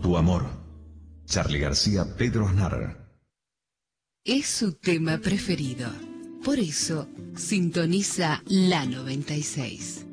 Tu amor. Charly García, Pedro Aznar. Es su tema preferido. Por eso sintoniza la 96.